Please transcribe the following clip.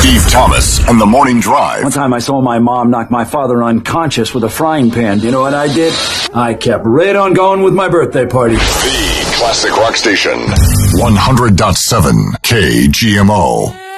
Steve Thomas and the Morning Drive. One time I saw my mom knock my father unconscious with a frying pan. You know what I did? I kept right on going with my birthday party. The Classic Rock Station. 100.7 KGMO.